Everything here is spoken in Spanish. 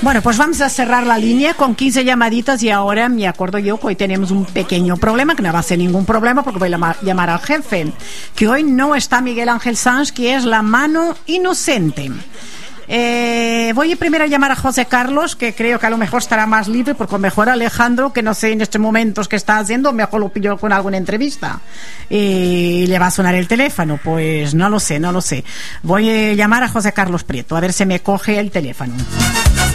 Bueno, pues vamos a cerrar la línea con 15 llamaditas y ahora me acuerdo yo que hoy tenemos un pequeño problema, que no va a ser ningún problema porque voy a llamar al jefe, que hoy no está Miguel Ángel Sanz, que es la mano inocente. Voy primero a llamar a José Carlos, que creo que a lo mejor estará más libre, porque mejor Alejandro, que no sé en estos momentos qué está haciendo, mejor lo pillo con alguna entrevista y le va a sonar el teléfono. Pues no lo sé. Voy a llamar a José Carlos Prieto, a ver si me coge el teléfono.